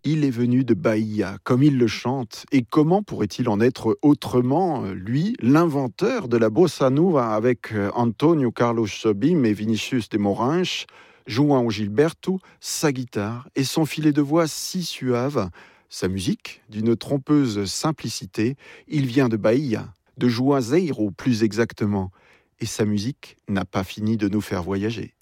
Il est venu de Bahia, comme il le chante. Et comment pourrait-il en être autrement, lui, l'inventeur de la bossa nova avec Antonio Carlos Jobim et Vinicius de Moraes, jouant au Gilberto, sa guitare et son filet de voix si suave. Sa musique, d'une trompeuse simplicité, il vient de Bahia, de Juazeiro plus exactement. Et sa musique n'a pas fini de nous faire voyager.